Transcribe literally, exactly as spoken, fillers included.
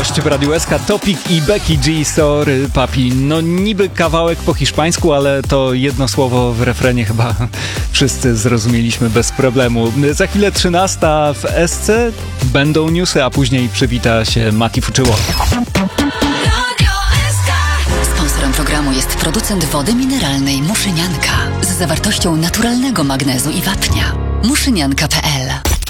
nowość w Radiu S K. Topic i Becky G, Sorry Papi. No niby kawałek po hiszpańsku, ale to jedno słowo w refrenie chyba wszyscy zrozumieliśmy bez problemu. Za chwilę trzynasta w S C będą newsy, a później przywita się Mati Fuczyło. Sponsorem programu jest producent wody mineralnej Muszynianka z zawartością naturalnego magnezu i wapnia. muszynianka kropka p l